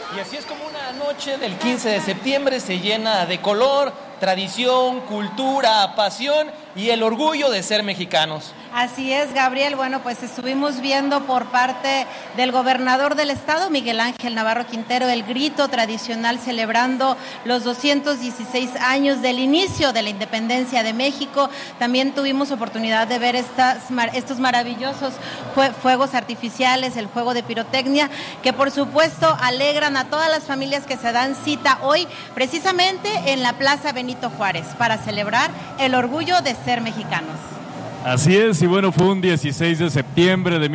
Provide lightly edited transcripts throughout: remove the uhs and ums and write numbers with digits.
Y así es como una noche del 15 de septiembre se llena de color, tradición, cultura, pasión y el orgullo de ser mexicanos. Así es, Gabriel. Bueno, pues estuvimos viendo por parte del gobernador del estado, Miguel Ángel Navarro Quintero, el grito tradicional celebrando los 216 años del inicio de la independencia de México. También tuvimos oportunidad de ver estos maravillosos fuegos artificiales, el juego de pirotecnia, que por supuesto alegran a todas las familias que se dan cita hoy, precisamente en la Plaza Benito Juárez, para celebrar el orgullo de ser mexicanos. Así es, y bueno, fue un 16 de septiembre de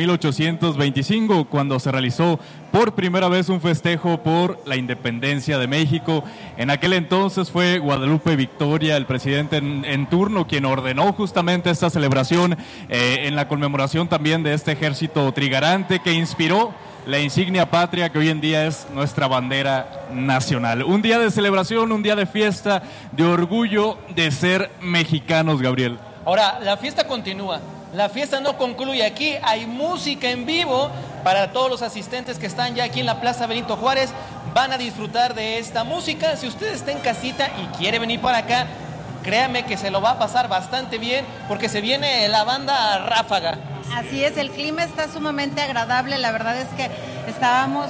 1825 cuando se realizó por primera vez un festejo por la independencia de México. En aquel entonces fue Guadalupe Victoria, el presidente en turno, quien ordenó justamente esta celebración en la conmemoración también de este ejército trigarante que inspiró la insignia patria que hoy en día es nuestra bandera nacional. Un día de celebración, un día de fiesta, de orgullo de ser mexicanos, Gabriel. Ahora, la fiesta continúa, la fiesta no concluye aquí, hay música en vivo para todos los asistentes que están ya aquí en la Plaza Benito Juárez, van a disfrutar de esta música. Si usted está en casita y quiere venir para acá, créame que se lo va a pasar bastante bien porque se viene la banda Ráfaga. Así es, el clima está sumamente agradable, la verdad es que estamos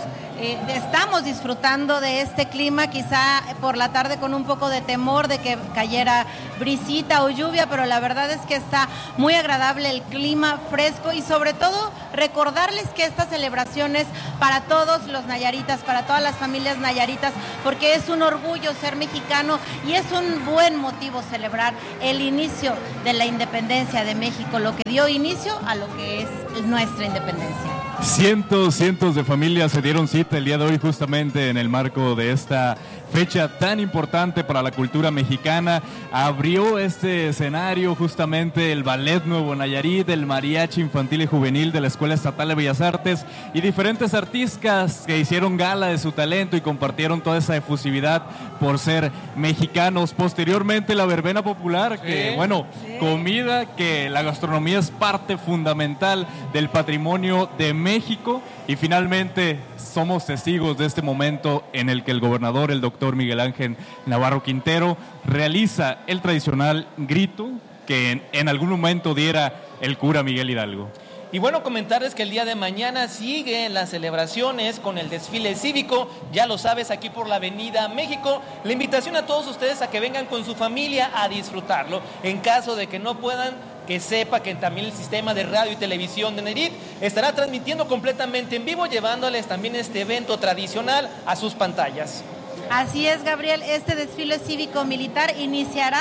disfrutando de este clima, quizá por la tarde con un poco de temor de que cayera brisita o lluvia, pero la verdad es que está muy agradable el clima, fresco, y sobre todo recordarles que esta celebración es para todos los nayaritas, para todas las familias nayaritas, porque es un orgullo ser mexicano y es un buen motivo celebrar el inicio de la independencia de México, lo que dio inicio a lo que es nuestra independencia. Cientos de familias se dieron cita el día de hoy justamente en el marco de esta fecha tan importante para la cultura mexicana. Abrió este escenario justamente el Ballet Nuevo Nayarit, el Mariachi Infantil y Juvenil de la Escuela Estatal de Bellas Artes y diferentes artistas que hicieron gala de su talento y compartieron toda esa efusividad por ser mexicanos. Posteriormente la verbena popular, que comida, que la gastronomía es parte fundamental del patrimonio de México, y finalmente somos testigos de este momento en el que el gobernador, el doctor Miguel Ángel Navarro Quintero, realiza el tradicional grito que en algún momento diera el cura Miguel Hidalgo. Y bueno, comentarles que el día de mañana siguen las celebraciones con el desfile cívico, ya lo sabes, aquí por la Avenida México. La invitación a todos ustedes a que vengan con su familia a disfrutarlo. En caso de que no puedan, que sepa que también el sistema de radio y televisión de Nayarit estará transmitiendo completamente en vivo, llevándoles también este evento tradicional a sus pantallas. Así es, Gabriel, este desfile cívico-militar iniciará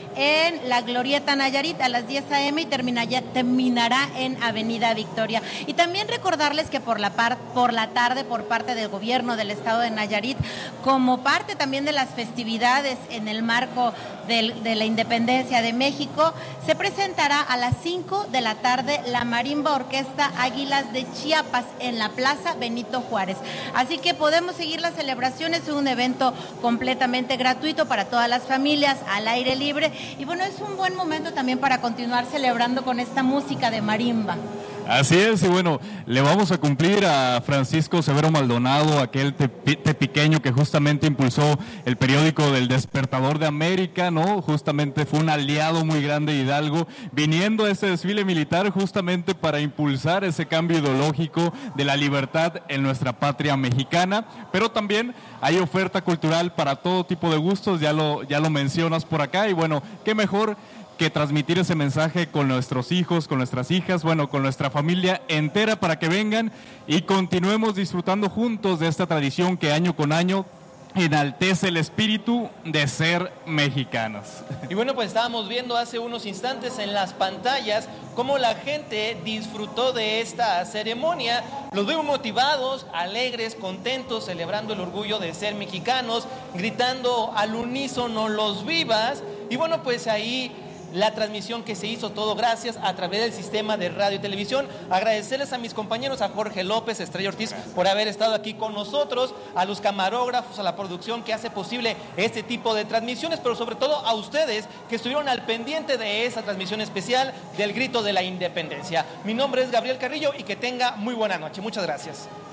en la Glorieta Nayarit a las 10 a.m. y terminará en Avenida Victoria. Y también recordarles que por la tarde, por parte del gobierno del estado de Nayarit, como parte también de las festividades en el marco de la independencia de México, se presentará a las 5 de la tarde la Marimba Orquesta Águilas de Chiapas en la Plaza Benito Juárez. Así que podemos seguir las celebraciones, es un evento completamente gratuito para todas las familias, al aire libre. Y bueno, es un buen momento también para continuar celebrando con esta música de marimba. Así es, y bueno, le vamos a cumplir a Francisco Severo Maldonado, aquel tepiqueño que justamente impulsó el periódico del Despertador de América, ¿no? Justamente fue un aliado muy grande de Hidalgo, viniendo a este desfile militar justamente para impulsar ese cambio ideológico de la libertad en nuestra patria mexicana, pero también hay oferta cultural para todo tipo de gustos, ya lo mencionas por acá, y bueno, qué mejor que transmitir ese mensaje con nuestros hijos, con nuestras hijas, bueno, con nuestra familia entera, para que vengan y continuemos disfrutando juntos de esta tradición que año con año enaltece el espíritu de ser mexicanos. Y bueno, pues estábamos viendo hace unos instantes en las pantallas cómo la gente disfrutó de esta ceremonia. Los vemos motivados, alegres, contentos, celebrando el orgullo de ser mexicanos, gritando al unísono los vivas. Y bueno, pues ahí la transmisión que se hizo, todo gracias a través del sistema de radio y televisión. Agradecerles a mis compañeros, a Jorge López, Estrella Ortiz, por haber estado aquí con nosotros, a los camarógrafos, a la producción que hace posible este tipo de transmisiones, pero sobre todo a ustedes que estuvieron al pendiente de esa transmisión especial del Grito de la Independencia. Mi nombre es Gabriel Carrillo y que tenga muy buena noche. Muchas gracias.